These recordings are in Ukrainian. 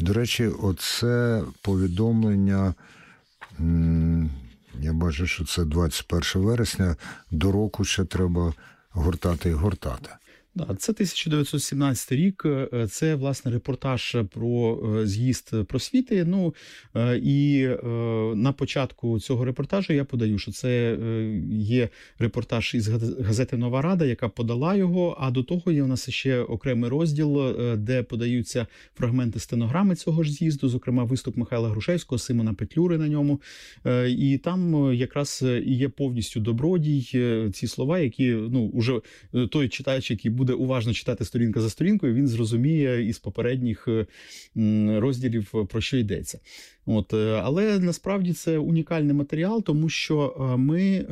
До речі, оце повідомлення, я бачу, що це 21 вересня, до року ще треба гортати і гортати. Да, це 1917 рік, це, власне, репортаж про з'їзд просвіти. І на початку цього репортажу я подаю, що це є репортаж із газети «Нова Рада», яка подала його, а до того є у нас ще окремий розділ, де подаються фрагменти стенограми цього ж з'їзду, зокрема виступ Михайла Грушевського, Симона Петлюри на ньому. І там якраз і є повністю добродій, ці слова, які, уже той читач, який буде уважно читати сторінка за сторінкою, він зрозуміє із попередніх розділів, про що йдеться. Але насправді це унікальний матеріал, тому що ми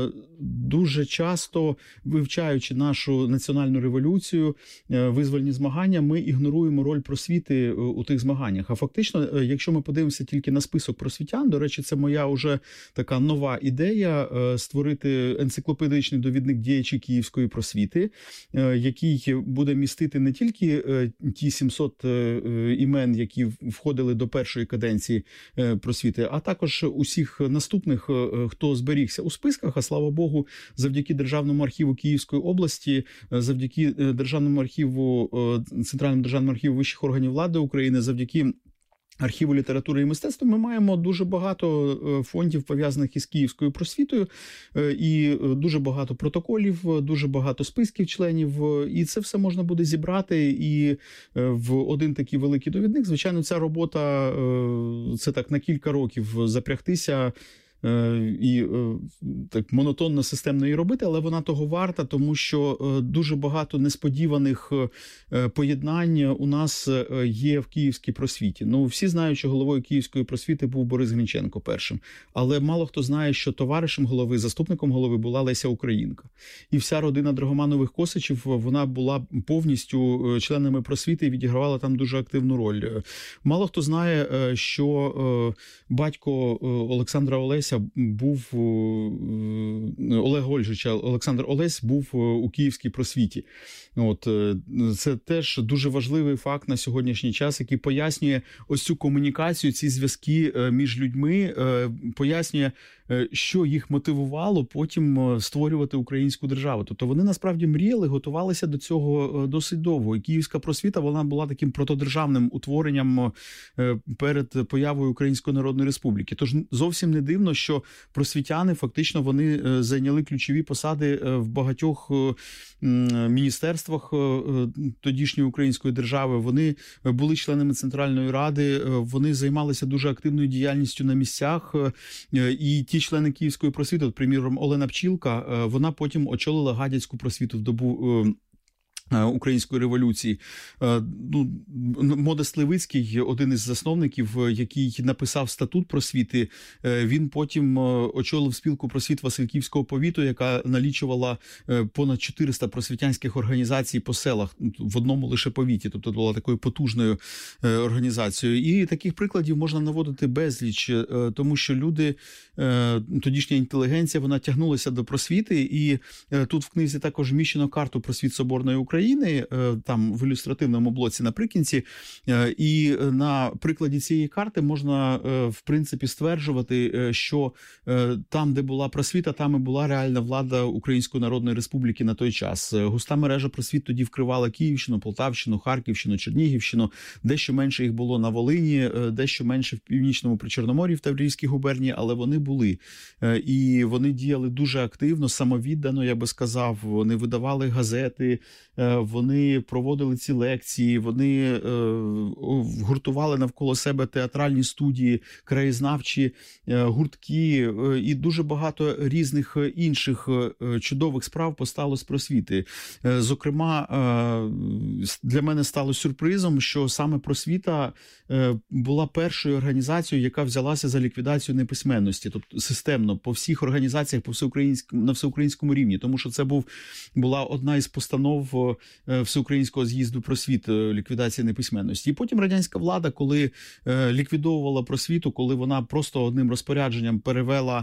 дуже часто, вивчаючи нашу національну революцію, визвольні змагання, ми ігноруємо роль просвіти у тих змаганнях. А фактично, якщо ми подивимося тільки на список просвітян, до речі, це моя уже така нова ідея створити енциклопедичний довідник діячів київської просвіти, який буде містити не тільки ті 700 імен, які входили до першої каденції просвіти, а також усіх наступних, хто зберігся у списках, а слава Богу, завдяки Державному архіву Київської області, завдяки Державному архіву, Центральному державному архіву вищих органів влади України, завдяки Архіву літератури і мистецтва ми маємо дуже багато фондів, пов'язаних із київською просвітою, і дуже багато протоколів, дуже багато списків членів, і це все можна буде зібрати і в один такий великий довідник. Звичайно, ця робота, це так на кілька років запрягтися і так монотонно, системно її робити, але вона того варта, тому що дуже багато несподіваних поєднань у нас є в київській просвіті. Всі знають, що головою київської просвіти був Борис Грінченко першим, але мало хто знає, що товаришем голови, заступником голови була Леся Українка. І вся родина Драгоманових-Косачів, вона була повністю членами просвіти і відігравала там дуже активну роль. Мало хто знає, що батько Олександра Олеся був, Олега Ольжича, Олександр Олесь був у київській просвіті. Це теж дуже важливий факт на сьогоднішній час, який пояснює ось цю комунікацію, ці зв'язки між людьми, пояснює, що їх мотивувало потім створювати українську державу. Тобто вони насправді мріяли, готувалися до цього досить довго. І київська просвіта, вона була таким протодержавним утворенням перед появою Української Народної Республіки. Тож зовсім не дивно, що просвітяни фактично вони зайняли ключові посади в багатьох міністерствах тодішньої української держави. Вони були членами Центральної Ради, вони займалися дуже активною діяльністю на місцях. І ті члени київської просвіти, от, приміром, Олена Пчілка, вона потім очолила гадяцьку просвіту в добу Української революції. Модест Левицький, один із засновників, який написав статут просвіти, він потім очолив спілку просвіт Васильківського повіту, яка налічувала понад 400 просвітянських організацій по селах в одному лише повіті, тобто була такою потужною організацією. І таких прикладів можна наводити безліч, тому що люди, тодішня інтелігенція, вона тягнулася до просвіти, і тут в книзі також вміщено карту просвіт Соборної України, там в ілюстративному блоці наприкінці, і на прикладі цієї карти можна, в принципі, стверджувати, що там, де була просвіта, там і була реальна влада Української Народної Республіки на той час. Густа мережа просвіт тоді вкривала Київщину, Полтавщину, Харківщину, Чернігівщину, дещо менше їх було на Волині, дещо менше в Північному Причорномор'ї, в Таврійській губернії, але вони були. І вони діяли дуже активно, самовіддано, я би сказав, вони видавали газети, вони проводили ці лекції, вони гуртували навколо себе театральні студії, краєзнавчі гуртки і дуже багато різних інших чудових справ постало з просвіти. Зокрема, для мене стало сюрпризом, що саме просвіта була першою організацією, яка взялася за ліквідацію неписьменності, тобто системно, по всіх організаціях на всеукраїнському рівні, тому що це була одна із постанов Всеукраїнського з'їзду просвіт, ліквідація неписьменності. І потім радянська влада, коли ліквідовувала просвіту, коли вона просто одним розпорядженням перевела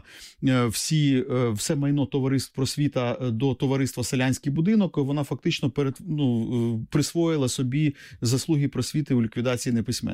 все майно товариств просвіта до товариства Селянський будинок, вона фактично присвоїла собі заслуги просвіти у ліквідації неписьменності.